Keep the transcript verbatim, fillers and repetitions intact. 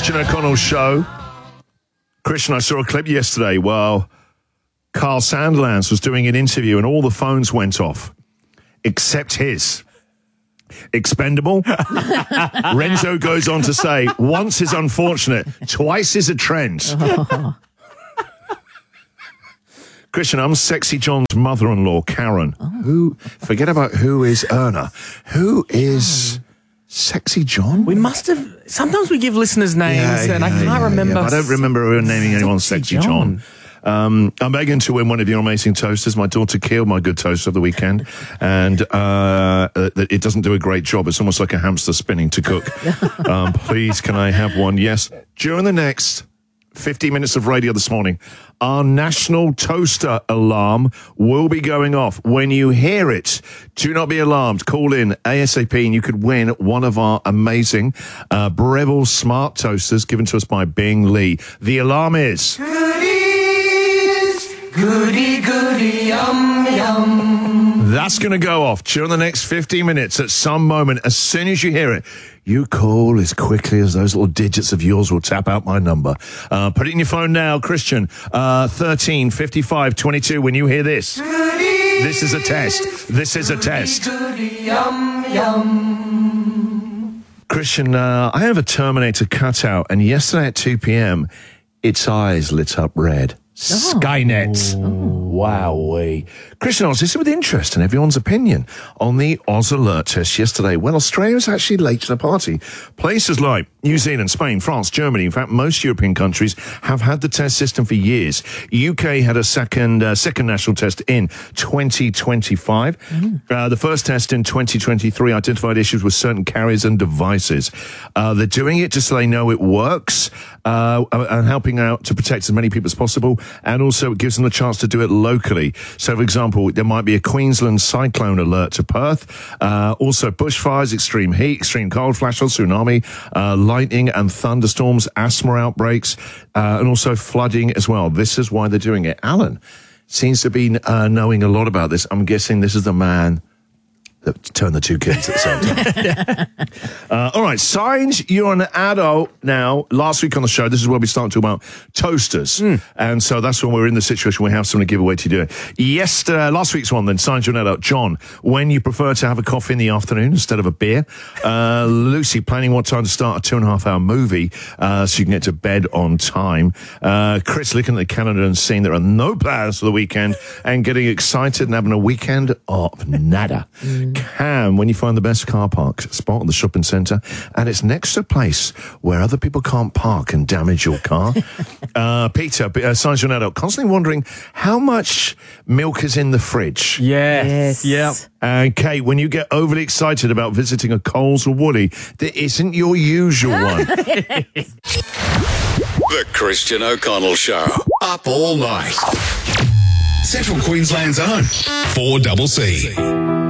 Christian O'Connell Show. Christian, I saw a clip yesterday while Carl Sandilands was doing an interview and all the phones went off, except his. Expendable. Renzo goes on to say, once is unfortunate, twice is a trend. Oh. Christian, I'm Sexy John's mother-in-law, Karen. Oh. Who, forget about who is Erna. Who is... Sexy John? We must have... Sometimes we give listeners names yeah, and yeah, I can't yeah, remember... Yeah, I don't remember naming anyone Sexy John. John. Um, I'm begging to win one of your amazing toasters. My daughter killed my good toaster of the weekend, and uh, it doesn't do a great job. It's almost like a hamster spinning to cook. um, please, can I have one? Yes. During the next fifty minutes of radio this morning, our national toaster alarm will be going off. When you hear it, do not be alarmed. Call in ASAP and you could win one of our amazing uh, Breville Smart Toasters given to us by Bing Lee. The alarm is... Goodies, goody, goody, yum, yum. That's going to go off during the next fifteen minutes at some moment. As soon as you hear it, you call as quickly as those little digits of yours will tap out my number. Uh, put it in your phone now, Christian. Uh, thirteen fifty-five twenty-two. When you hear this, goody, this is a test. This is a test. Goody, yum, yum. Christian, uh, I have a Terminator cutout, and yesterday at two p.m., its eyes lit up red. Oh. Skynet. Oh. Wowee. Christian Oz, this is with interest and everyone's opinion on the Oz Alert test yesterday. Well, Australia was actually late to the party. Places like New Zealand, Spain, France, Germany, in fact, most European countries have had the test system for years. U K had a second uh, second national test in twenty twenty-five. Mm. Uh, the first test in twenty twenty-three identified issues with certain carriers and devices. Uh, they're doing it just so they know it works uh, and helping out to protect as many people as possible. And also it gives them the chance to do it locally. So, for example, there might be a Queensland cyclone alert to Perth. Uh, also bushfires, extreme heat, extreme cold flashes, tsunami, uh, lightning and thunderstorms, asthma outbreaks, uh, and also flooding as well. This is why they're doing it. Alan seems to be uh, knowing a lot about this. I'm guessing this is the man that turned the two kids at the same time. uh, all right, signs you're an adult now. Last week on the show, this is where we start talking about toasters. Mm. And so that's when we're in the situation we have something to give away to do it. Yes, uh, last week's one then, signs you're an adult. John, when you prefer to have a coffee in the afternoon instead of a beer. Uh, Lucy, planning what time to start a two and a half hour movie uh, so you can get to bed on time. Uh, Chris, looking at the calendar and seeing there are no plans for the weekend and getting excited and having a weekend of nada. Mm. Cam, when you find the best car park spot at the shopping centre and it's next to a place where other people can't park and damage your car. uh, Peter, uh, signs you're an adult, constantly wondering how much milk is in the fridge. Yes. Yes. Yep. And Kate, when you get overly excited about visiting a Coles or Woolly, there isn't your usual one. The Christian O'Connell Show. Up all night. Central Queensland's own four C C.